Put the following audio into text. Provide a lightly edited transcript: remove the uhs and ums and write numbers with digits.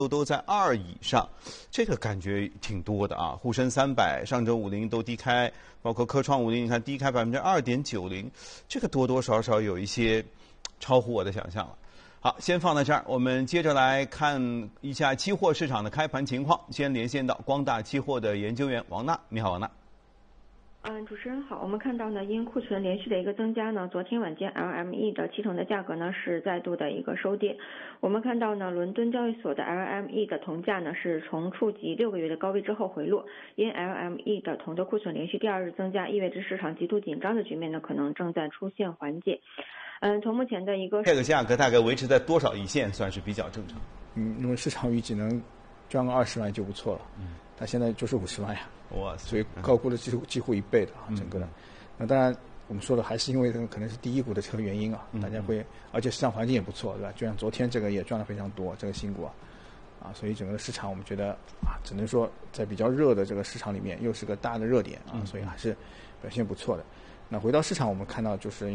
都在2以上，这个感觉挺多的啊。沪深300、上证50都低开，包括科创50，你看低开2.90%，这个多多少少有一些超乎我的想象了。好，先放在这儿，我们接着来看一下期货市场的开盘情况。先连线到光大期货的研究员王娜，你好，王娜。 主持人好。我们看到呢，因库存连续的一个增加呢，昨天晚间 LME 的期铜的价格呢是再度的一个收跌。我们看到呢，伦敦交易所的 LME 的铜价呢是从触及6个月的高位之后回落，因 LME 的铜的库存连续第2日增加，意味着市场极度紧张的局面呢可能正在出现缓解。从目前的一个这个价格大概维持在多少一线算是比较正常？ 因为市场预计能赚个20万就不错了，它现在就是50万呀。 哇塞！ 所以高估了几乎1倍的整个的。那当然，我们说的还是因为可能是第一股的这个原因啊，大家会，而且市场环境也不错，对吧？就像昨天这个也赚了非常多，这个新股所以整个市场我们觉得只能说在比较热的这个市场里面，又是个大的热点所以还是表现不错的。那回到市场，我们看到就是